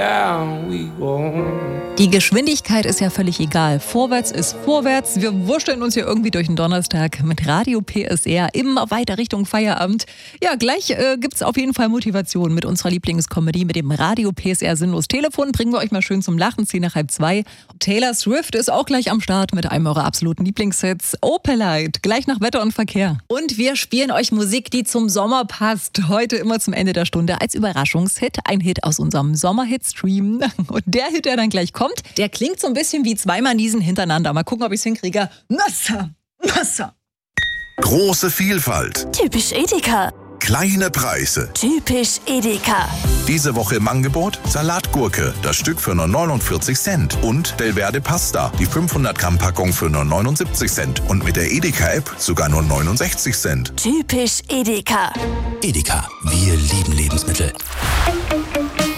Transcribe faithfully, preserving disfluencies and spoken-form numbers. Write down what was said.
down we go. Die Geschwindigkeit ist ja völlig egal. Vorwärts ist vorwärts. Wir wurschteln uns hier irgendwie durch den Donnerstag mit Radio P S R immer weiter Richtung Feierabend. Ja, gleich äh, gibt's auf jeden Fall Motivation mit unserer Lieblingskomödie, mit dem Radio P S R Sinnlos Telefon. Bringen wir euch mal schön zum Lachen, zehn nach halb zwei. Taylor Swift ist auch gleich am Start mit einem eurer absoluten Lieblingshits. Opelite, gleich nach Wetter und Verkehr. Und wir spielen euch Musik, die zum Sommer passt. Heute immer zum Ende der Stunde als Überraschungshit. Ein Hit aus unserem Sommerhit-Stream. Und der Hit, der dann gleich kommt, der klingt so ein bisschen wie zweimal Niesen hintereinander. Mal gucken, ob ich es hinkriege. Nasser, Nasser. Große Vielfalt. Typisch Edeka. Kleine Preise. Typisch Edeka. Diese Woche im Angebot Salatgurke, das Stück für nur neunundvierzig Cent. Und Delverde Pasta, die fünfhundert Gramm Packung für nur neunundsiebzig Cent. Und mit der Edeka-App sogar nur neunundsechzig Cent. Typisch Edeka. Edeka, wir lieben Lebensmittel.